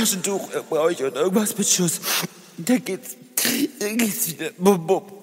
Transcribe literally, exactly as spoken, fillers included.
Taschentuch brauche ich und irgendwas mit Schuss. Da geht's, da geht's wieder. Bum, bum.